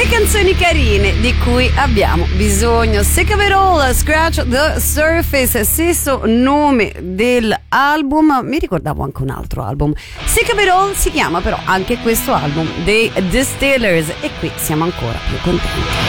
Canzoni carine di cui abbiamo bisogno. Sick of it all, Scratch the Surface, stesso nome dell'album. Mi ricordavo anche un altro album. Sick of it all si chiama però anche questo album dei Distillers, e qui siamo ancora più contenti.